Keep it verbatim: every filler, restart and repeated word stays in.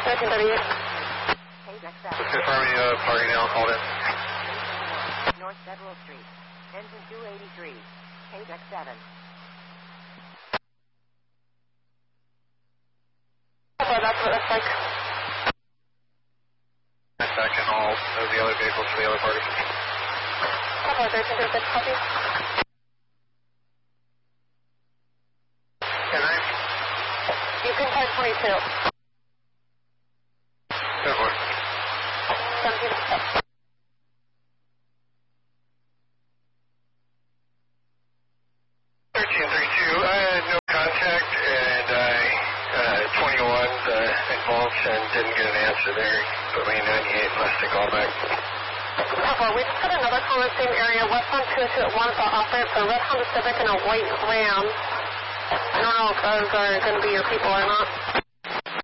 thirteen thirty-eight. Just confirming uh, party now called in. North Federal Street. Engine two eighty-three. K X seven. Okay, that's what it's like. Back in all of the other vehicles for the other parties. Okay, thirteen thirty-six, copy. Can I? You can try twenty-two. Go for it. seventeen. thirteen thirty-two, I had no contact, and I, uh, twenty-one uh, involved and didn't get an answer there. Put me in ninety-eight, last to call back. Okay, we just got another call in the same area. Westbound two two at one, the operator for a red Honda Civic and a white Ram. I don't know if those are going to be your people or not.